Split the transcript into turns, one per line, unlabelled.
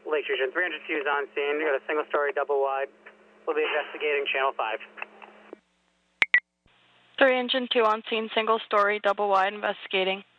Lake Region 302 is on scene. We got a single story, double wide. We'll be investigating channel 5.
3 Engine 2 on scene, single story, double wide, investigating.